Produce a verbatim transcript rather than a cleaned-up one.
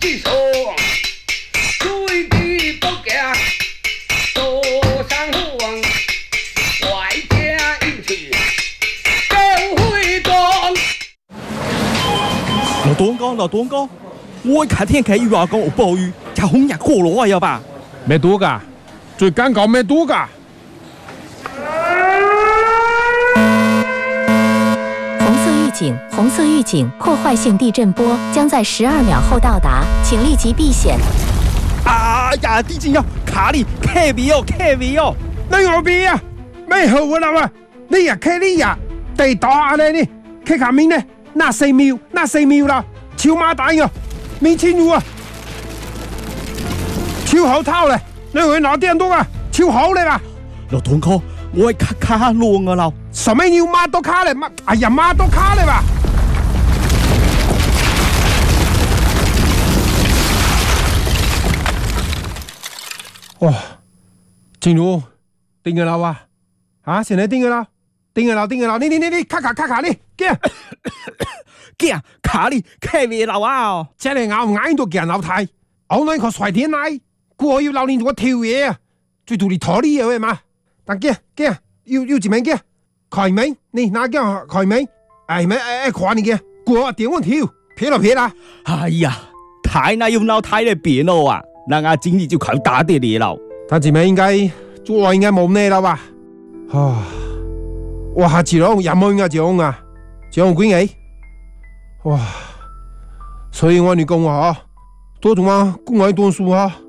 一手水地不假，多上风，外加运气更会动。 老东哥，老东哥，我看天看預講有暴雨，就紅日過羅啊，要吧？ 咩賭㗎？最緊講咩賭㗎？ 红色预警，红色预警，破坏性地震波将在十二秒后到达，请立即避险。 啊呀，地震要卡你，卡位哦，卡位哦！ 你我邊啊？咩好啊啦？你呀卡你呀，地打咧你，卡下面呢？那四秒，那四秒啦，超馬蛋啊，未清楚啊，超好偷咧，你去拿電動啊，超好咧吧？ 老東哥，我係卡卡窿啊老。 什麼要孖多卡咧？孖哎呀孖多卡咧吧？哇！正如定嘅啦哇！啊，成日定嘅啦，定嘅啦，定嘅啦！你你你你卡卡卡卡你，驚驚卡你卡位老啊！ 即係咬唔咬到驚老太，我那個甩天奶，過要留你做個跳嘢啊！最到你拖你嘢嘛？但驚驚要要點樣驚？開門，你拿驚開門，哎咪哎哎看你嘅，過點我跳，撇啦撇啦！ 哎呀，太難用腦太嚟變咯啊！那我今日就靠打啲嘢咯。 他前面應該做我應該冇咩啦吧？啊！哇！下次咯，有冇應該獎啊？獎幾幾？哇！所以我哋講話多同啊，公愛多數啊！